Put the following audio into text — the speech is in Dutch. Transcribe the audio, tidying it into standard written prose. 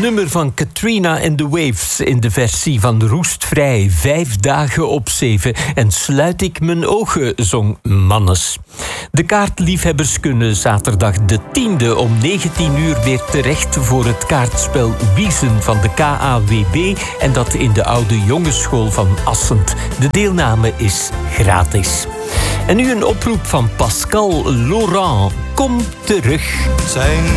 nummer van Katrina and the Waves in de versie van Roestvrij. 5 dagen op 7 en sluit ik mijn ogen, zong Mannes. De kaartliefhebbers kunnen zaterdag de 10e om 19 uur weer terecht voor het kaartspel Wiesen van de KAWB en dat in de oude jongensschool van Assend. De deelname is gratis. En nu een oproep van Pascal Laurent. Kom terug. Zijn